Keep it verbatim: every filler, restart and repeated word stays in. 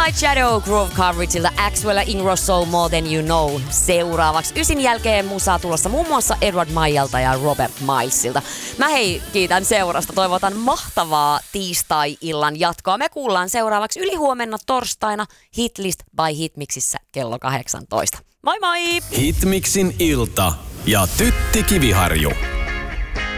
Moonlight Shadow Groove Coverageilta Axwell ja Ingrosso More Than You Know. Seuraavaksi ysin jälkeen musaa tulossa muun muassa Edward Maijalta ja Robert Milesilta. Mä hei kiitän seurasta. Toivotan mahtavaa tiistai-illan jatkoa. Me kuullaan seuraavaksi ylihuomenna torstaina Hitlist by Hitmixissä kello kahdeksantoista. Moi moi! Hitmixin ilta ja Tytti Kiviharju.